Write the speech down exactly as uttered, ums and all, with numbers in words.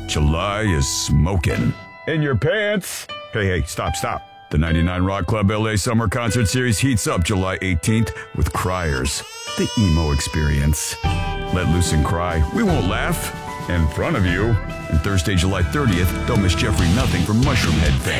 July is smoking. In your pants. Hey, hey, stop, stop. The ninety-nine Rock Club L A Summer Concert Series heats up July eighteenth with Criers, the emo experience. Let loose and cry. We won't laugh. In front of you. And Thursday, July thirtieth, don't miss Jeffrey Nothing from Mushroomhead fame.